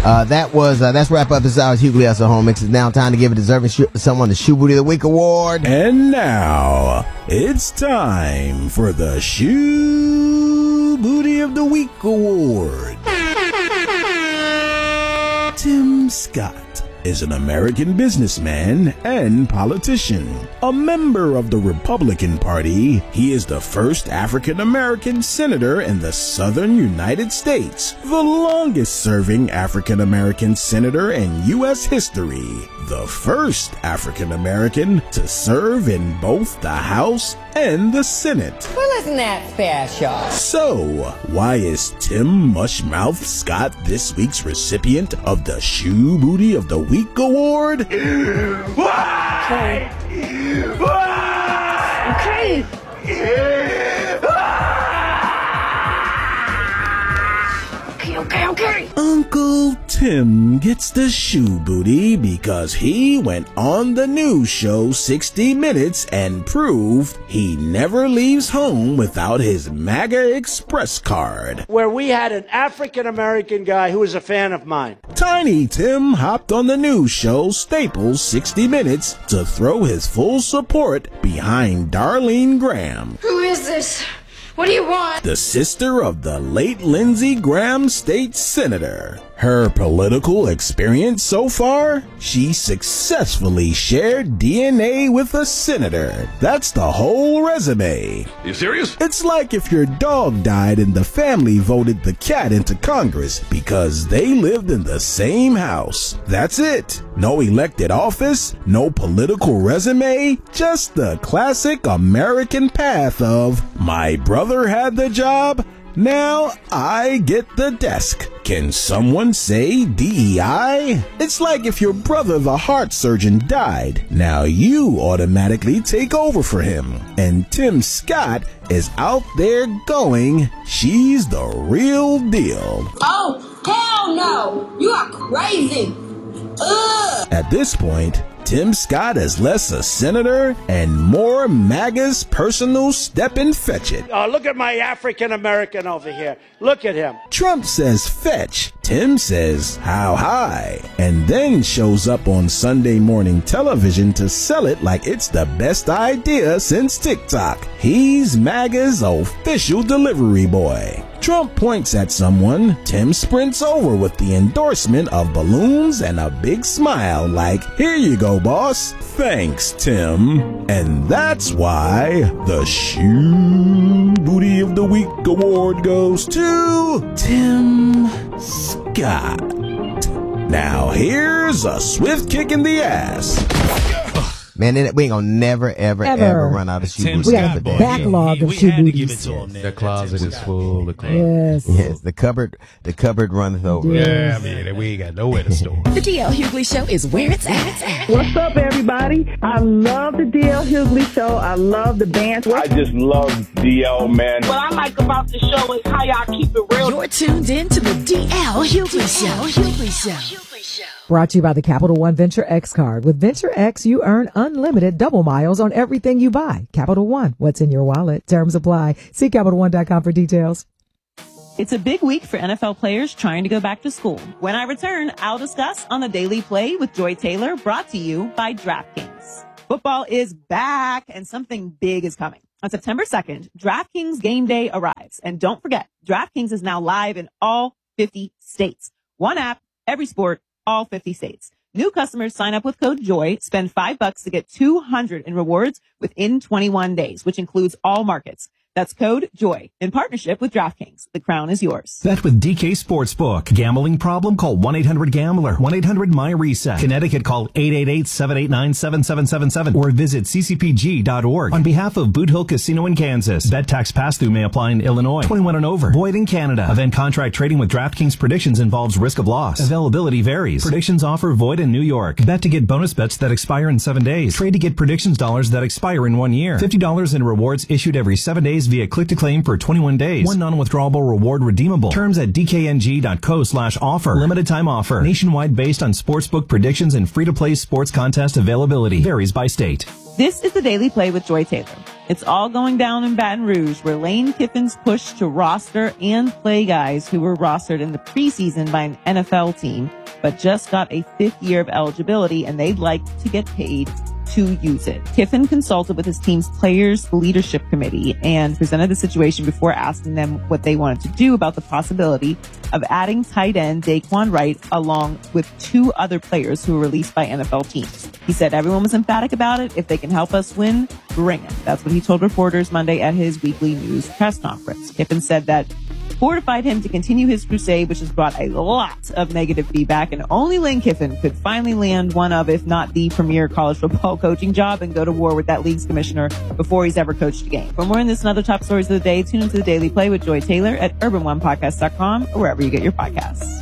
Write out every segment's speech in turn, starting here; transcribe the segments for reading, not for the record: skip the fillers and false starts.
That's wrap up this hour's Hughley Us at Home Mix. It's now time to give a deserving someone the Shoe Booty of the Week award. And now it's time for the Shoe Booty of the Week award. Tim Scott is an American businessman and politician. A member of the Republican Party, he is the first African-American senator in the southern United States, the longest-serving African-American senator in U.S. history, the first African-American to serve in both the House and the Senate. Well, isn't that special? So, why is Tim Mushmouth Scott this week's recipient of the Shoe Booty of the Week award? Why? Okay. Okay. Uncle Tim gets the shoe booty because he went on the news show 60 Minutes and proved he never leaves home without his MAGA Express card. Where we had an African-American guy who was a fan of mine. Tiny Tim hopped on the news show Staples 60 Minutes to throw his full support behind Darlene Graham. Who is this? What do you want? The sister of the late Lindsey Graham state senator. Her political experience so far? She successfully shared DNA with a senator. That's the whole resume. You serious? It's like if your dog died and the family voted the cat into Congress because they lived in the same house. That's it. No elected office, no political resume, just the classic American path of, my brother had the job, now I get the desk. Can someone say DEI? It's like if your brother, the heart surgeon, died. Now you automatically take over for him. And Tim Scott is out there going, she's the real deal. Oh, hell no! You are crazy! Ugh! At this point, Tim Scott is less a senator and more MAGA's personal step and fetch it. Look at my African-American over here. Look at him. Trump says fetch. Tim says how high. And then shows up on Sunday morning television to sell it like it's the best idea since TikTok. He's MAGA's official delivery boy. Trump points at someone, Tim sprints over with the endorsement of balloons and a big smile like, here you go, boss. Thanks, Tim. And that's why the Shoe Booty of the Week award goes to Tim Scott. Now here's a swift kick in the ass. Man, we ain't gonna never, ever run out of shoe booties. We got a backlog of shoe booties. The closet is full of clothes. Yes, the cupboard runneth over. Yeah, I mean, we ain't got nowhere to store. The DL Hughley Show is where it's at. What's up, everybody? I love the DL Hughley Show. I love the bands. I just love DL, man. What I like about the show is how y'all keep it real. You're tuned in to the DL Hughley Show. Brought to you by the Capital One Venture X card. With Venture X, you earn unlimited double miles on everything you buy. Capital One, what's in your wallet? Terms apply. See CapitalOne.com for details. It's a big week for NFL players trying to go back to school. When I return, I'll discuss on the Daily Play with Joy Taylor, brought to you by DraftKings. Football is back and something big is coming. On September 2nd, DraftKings Game Day arrives. And don't forget, DraftKings is now live in all 50 states. One app, every sport, all 50 states. New customers sign up with code JOY, spend $5 to get $200 in rewards within 21 days, which includes all markets. That's code JOY in partnership with DraftKings. The crown is yours. Bet with DK Sportsbook. Gambling problem? Call 1-800-GAMBLER. 1-800-MY-RESET. Connecticut, call 888-789-7777 or visit ccpg.org. On behalf of Boot Hill Casino in Kansas, bet tax pass-through may apply in Illinois. 21 and over. Void in Canada. Event contract trading with DraftKings Predictions involves risk of loss. Availability varies. Predictions offer void in New York. Bet to get bonus bets that expire in 7 days. Trade to get predictions dollars that expire in 1 year. $50 in rewards issued every 7 days via click-to-claim for 21 days. One non-withdrawable reward redeemable. Terms at dkng.co/offer. Limited time offer. Nationwide based on sportsbook predictions and free-to-play sports contest availability. Varies by state. This is the Daily Play with Joy Taylor. It's all going down in Baton Rouge, where Lane Kiffin's push to roster and play guys who were rostered in the preseason by an NFL team, but just got a 5th year of eligibility, and they'd like to get paid to use it. Kiffin consulted with his team's Players Leadership Committee and presented the situation before asking them what they wanted to do about the possibility of adding tight end Daquan Wright along with 2 other players who were released by NFL teams. He said everyone was emphatic about it. If they can help us win, bring them. That's what he told reporters Monday at his weekly news press conference. Kiffin said that fortified him to continue his crusade, which has brought a lot of negative feedback, and only Lane Kiffin could finally land one of, if not the premier college football coaching job and go to war with that league's commissioner before he's ever coached a game. For more on this and other top stories of the day, tune into the Daily Play with Joy Taylor at urban1podcast.com or wherever you get your podcasts.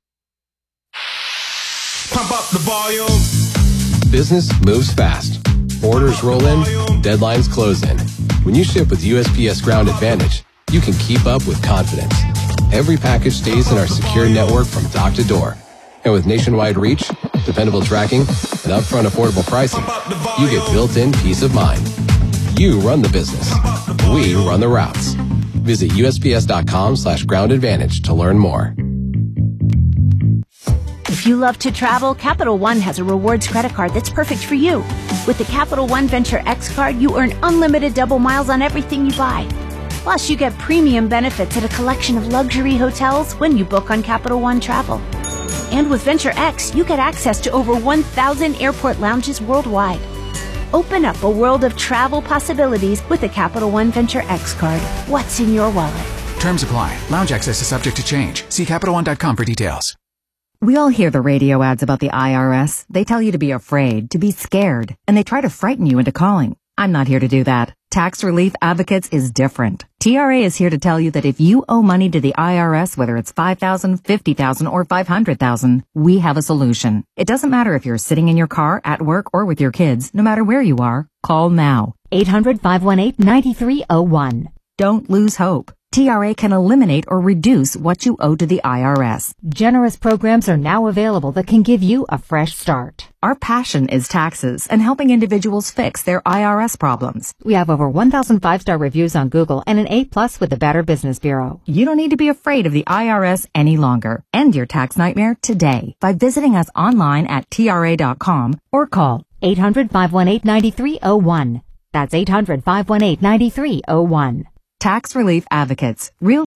Pump up the volume. Business moves fast. Orders roll in, deadlines close in. When you ship with USPS Ground Advantage, you can keep up with confidence. Every package stays in our secure network from dock to door. And with nationwide reach, dependable tracking, and upfront affordable pricing, you get built-in peace of mind. You run the business. We run the routes. Visit USPS.com/Ground Advantage to learn more. If you love to travel, Capital One has a rewards credit card that's perfect for you. With the Capital One Venture X card, you earn unlimited double miles on everything you buy. Plus, you get premium benefits at a collection of luxury hotels when you book on Capital One Travel. And with Venture X, you get access to over 1,000 airport lounges worldwide. Open up a world of travel possibilities with the Capital One Venture X card. What's in your wallet? Terms apply. Lounge access is subject to change. See CapitalOne.com for details. We all hear the radio ads about the IRS. They tell you to be afraid, to be scared, and they try to frighten you into calling. I'm not here to do that. Tax Relief Advocates is different. TRA is here to tell you that if you owe money to the IRS, whether it's $5,000, $50,000, or $500,000, we have a solution. It doesn't matter if you're sitting in your car, at work, or with your kids. No matter where you are, call now. 800-518-9301. Don't lose hope. TRA can eliminate or reduce what you owe to the IRS. Generous programs are now available that can give you a fresh start. Our passion is taxes and helping individuals fix their IRS problems. We have over 1,000 5-star reviews on Google and an A+ with the Better Business Bureau. You don't need to be afraid of the IRS any longer. End your tax nightmare today by visiting us online at TRA.com or call 800-518-9301. That's 800-518-9301. Tax Relief Advocates. Real.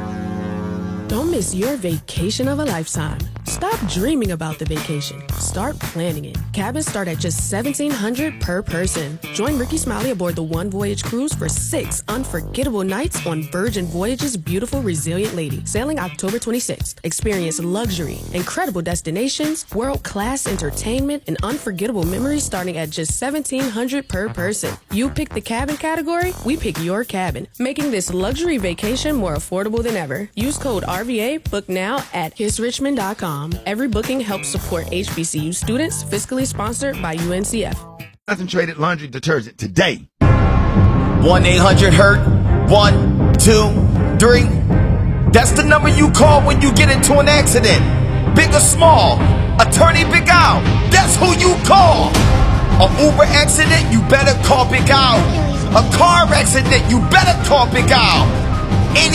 Don't miss your vacation of a lifetime. Stop dreaming about the vacation. Start planning it. Cabins start at just $1,700 per person. Join Ricky Smiley aboard the One Voyage cruise for 6 unforgettable nights on Virgin Voyage's beautiful Resilient Lady, sailing October 26th. Experience luxury, incredible destinations, world-class entertainment, and unforgettable memories starting at just $1,700 per person. You pick the cabin category, we pick your cabin, making this luxury vacation more affordable than ever. Use code RVA, book now at kissrichmond.com. Every booking helps support HBCU students, fiscally sponsored by UNCF. Concentrated laundry detergent today. 1-800-HURT 123. That's the number you call when you get into an accident. Big or small, Attorney Big Al, that's who you call. An Uber accident, you better call Big Al. A car accident, you better call Big Al.